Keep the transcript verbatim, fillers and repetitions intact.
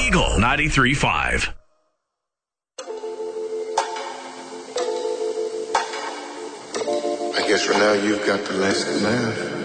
Eagle ninety-three point five. I guess for now you've got the last laugh.